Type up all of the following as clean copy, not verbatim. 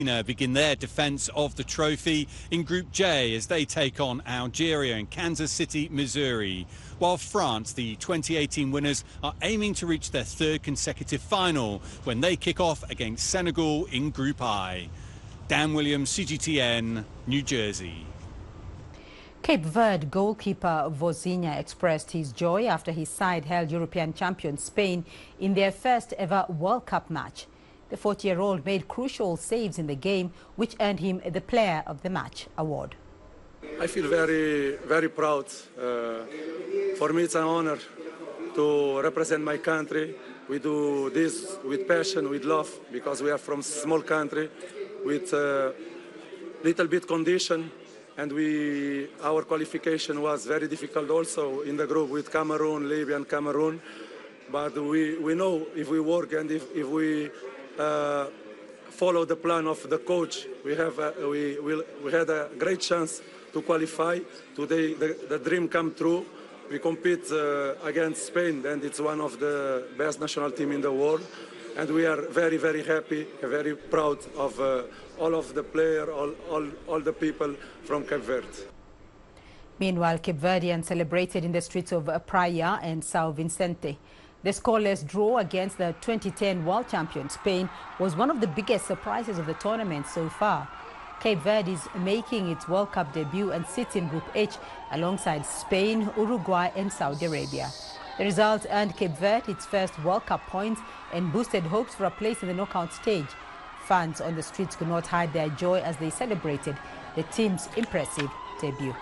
Begin their defence of the trophy in Group J as they take on Algeria in Kansas City, Missouri, while France, the 2018 winners, are aiming to reach their third consecutive final when they kick off against Senegal in Group I. Dan Williams, CGTN, New Jersey. Cape Verde goalkeeper Vozinha expressed his joy after his side held European champion Spain in their first ever World Cup match. The 40-year-old made crucial saves in the game, which earned him the Player of the Match award. I feel very, very proud. For me, it's an honor to represent my country. We do this with passion, with love, because we are from a small country with little bit condition. And our qualification was very difficult also in the group with Cameroon, Libya and Cameroon. But we know if we work and if we follow the plan of the coach, we had a great chance to qualify. Today the dream come true. We compete against Spain, and it's one of the best national team in the world. And we are very, very happy, very proud of all of the players, all the people from Cape Verde. Meanwhile, Cape Verdeans celebrated in the streets of Praia and São Vicente. The scoreless draw against the 2010 world champion Spain was one of the biggest surprises of the tournament so far. Cape Verde is making its World Cup debut and sits in Group H alongside Spain, Uruguay and Saudi Arabia. The result earned Cape Verde its first World Cup points and boosted hopes for a place in the knockout stage. Fans on the streets could not hide their joy as they celebrated the team's impressive debut.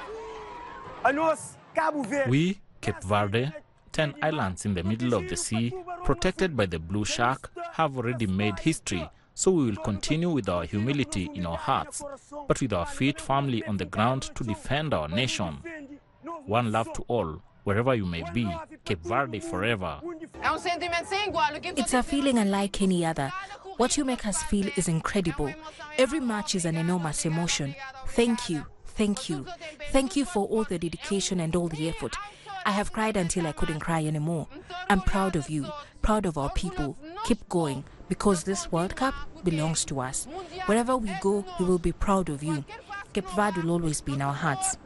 We, Cape Verde, 10 islands in the middle of the sea, protected by the blue shark, have already made history, so we will continue with our humility in our hearts, but with our feet firmly on the ground to defend our nation. One love to all, wherever you may be, Cape Verde forever. It's a feeling unlike any other. What you make us feel is incredible. Every match is an enormous emotion. Thank you, thank you. Thank you for all the dedication and all the effort. I have cried until I couldn't cry anymore. I'm proud of you, proud of our people. Keep going, because this World Cup belongs to us. Wherever we go, we will be proud of you. Cape Verde will always be in our hearts.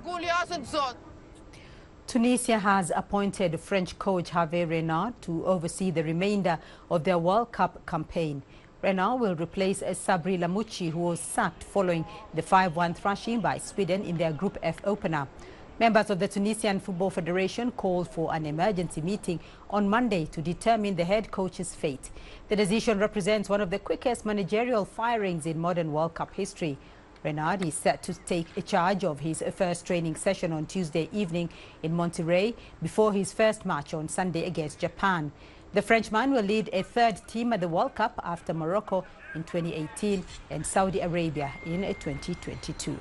Tunisia has appointed French coach Hervé Renard to oversee the remainder of their World Cup campaign. Renard will replace Sabri Lamouchi, who was sacked following the 5-1 thrashing by Sweden in their Group F opener. Members of the Tunisian Football Federation called for an emergency meeting on Monday to determine the head coach's fate. The decision represents one of the quickest managerial firings in modern World Cup history. Renard is set to take charge of his first training session on Tuesday evening in Monterrey before his first match on Sunday against Japan. The Frenchman will lead a third team at the World Cup after Morocco in 2018 and Saudi Arabia in 2022.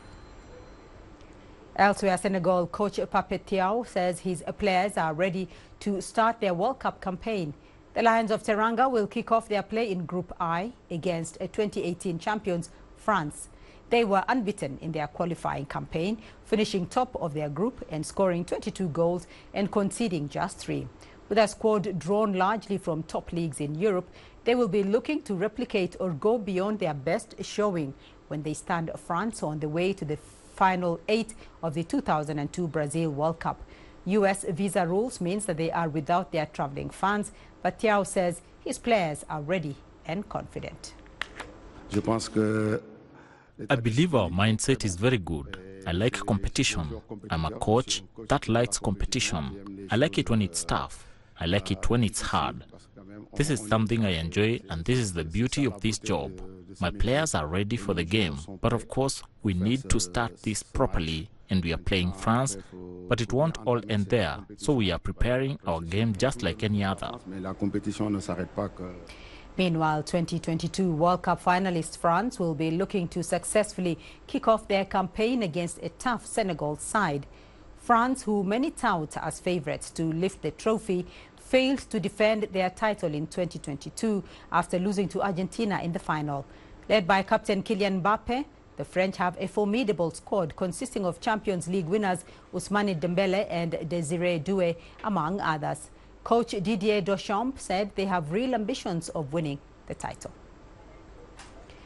Elsewhere, Senegal coach Pape Thiaw says his players are ready to start their World Cup campaign. The Lions of Teranga will kick off their play in Group I against 2018 champions France. They were unbeaten in their qualifying campaign, finishing top of their group and scoring 22 goals and conceding just 3. With a squad drawn largely from top leagues in Europe, they will be looking to replicate or go beyond their best showing when they stand France on the way to the final 8 of the 2002 Brazil World Cup. U.S. visa rules means that they are without their traveling fans, but Thiaw says his players are ready and confident. I believe our mindset is very good. I like competition. I'm a coach that likes competition. I like it when it's tough. I like it when it's hard. This is something I enjoy, and this is the beauty of this job. My players are ready for the game, but of course we need to start this properly, and we are playing France, but it won't all end there, so we are preparing our game just like any other. Meanwhile, 2022 World Cup finalist France will be looking to successfully kick off their campaign against a tough Senegal side. France, who many tout as favourites to lift the trophy, failed to defend their title in 2022 after losing to Argentina in the final. Led by captain Kylian Mbappe, the French have a formidable squad consisting of Champions League winners Ousmane Dembele and Désiré Doué, among others. Coach Didier Deschamps said they have real ambitions of winning the title.